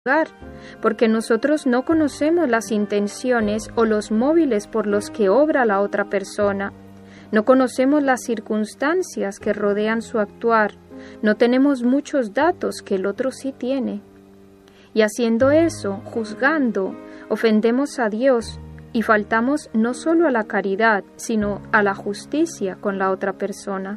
juzgar, porque nosotros no conocemos las intenciones o los móviles por los que obra la otra persona. No conocemos las circunstancias que rodean su actuar. No tenemos muchos datos que el otro sí tiene. Y haciendo eso, juzgando, ofendemos a Dios y faltamos no solo a la caridad, sino a la justicia con la otra persona.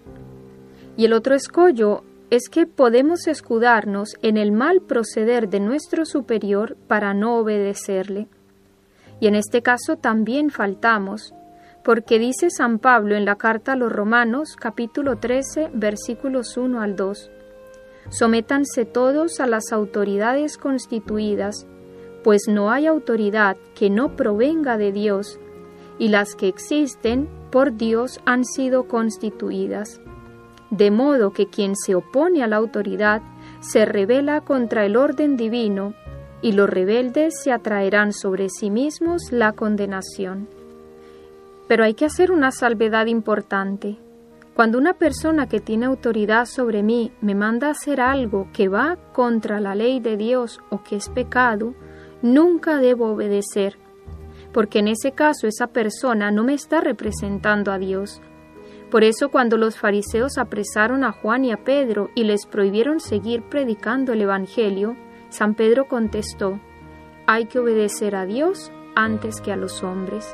Y el otro escollo es que podemos escudarnos en el mal proceder de nuestro superior para no obedecerle. Y en este caso también faltamos, porque dice San Pablo en la carta a los Romanos, capítulo 13, versículos 1 al 2, «Sométanse todos a las autoridades constituidas, pues no hay autoridad que no provenga de Dios, y las que existen por Dios han sido constituidas. De modo que quien se opone a la autoridad se rebela contra el orden divino, y los rebeldes se atraerán sobre sí mismos la condenación». Pero hay que hacer una salvedad importante. Cuando una persona que tiene autoridad sobre mí me manda a hacer algo que va contra la ley de Dios o que es pecado, nunca debo obedecer, porque en ese caso esa persona no me está representando a Dios. Por eso cuando los fariseos apresaron a Juan y a Pedro y les prohibieron seguir predicando el Evangelio, San Pedro contestó: «Hay que obedecer a Dios antes que a los hombres».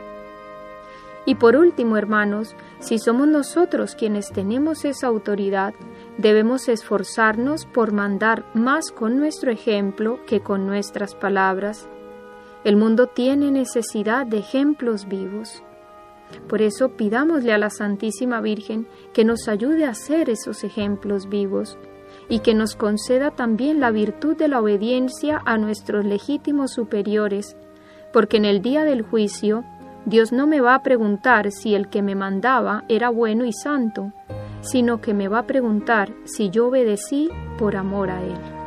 Y por último, hermanos, si somos nosotros quienes tenemos esa autoridad, debemos esforzarnos por mandar más con nuestro ejemplo que con nuestras palabras. El mundo tiene necesidad de ejemplos vivos. Por eso pidámosle a la Santísima Virgen que nos ayude a ser esos ejemplos vivos y que nos conceda también la virtud de la obediencia a nuestros legítimos superiores, porque en el día del juicio Dios no me va a preguntar si el que me mandaba era bueno y santo, sino que me va a preguntar si yo obedecí por amor a Él.